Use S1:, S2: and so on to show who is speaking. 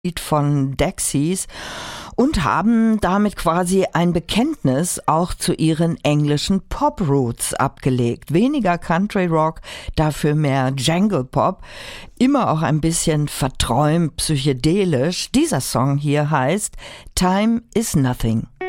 S1: von Dexys und haben damit quasi ein Bekenntnis auch zu ihren englischen Pop-Roots abgelegt. Weniger Country Rock, dafür mehr Jangle Pop, immer auch ein bisschen verträumt, psychedelisch. Dieser Song hier heißt Time is Nothing.